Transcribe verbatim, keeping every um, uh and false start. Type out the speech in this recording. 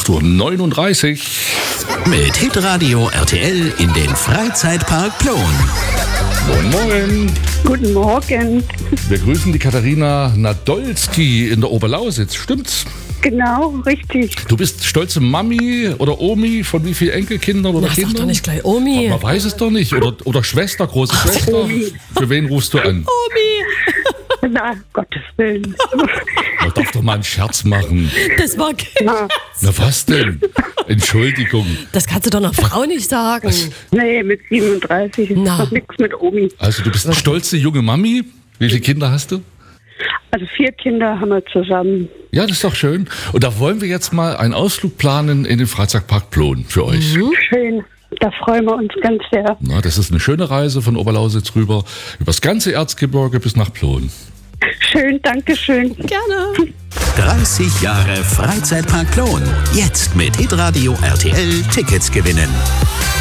acht Uhr neununddreißig. Mit Hitradio R T L in den Freizeitpark Plon. Guten Morgen. Guten Morgen. Wir grüßen die Katharina Nadolski in der Oberlausitz. Stimmt's? Genau, richtig. Du bist stolze Mami oder Omi von wie vielen Enkelkindern oder Na, Kindern? sag doch nicht gleich Omi. Man weiß es doch nicht. Oder, oder Schwester, große Schwester. Für wen rufst du an? Omi. Na, Gottes Willen. Man darf doch mal einen Scherz machen. Das war Na, Na was denn? Entschuldigung. Das kannst du doch einer Frau nicht sagen. nee, mit siebenunddreißig ist Na. doch nichts mit Omi. Also du bist eine stolze junge Mami. Wie viele Kinder hast du? Also vier Kinder haben wir zusammen. Ja, das ist doch schön. Und da wollen wir jetzt mal einen Ausflug planen in den Freizeitpark Plon für euch. Schön. Da freuen wir uns ganz sehr. Na, das ist eine schöne Reise von Oberlausitz rüber, übers ganze Erzgebirge bis nach Plon. Schön, danke schön. Gerne. dreißig Jahre Freizeitpark Plon. Jetzt mit Hitradio R T L Tickets gewinnen.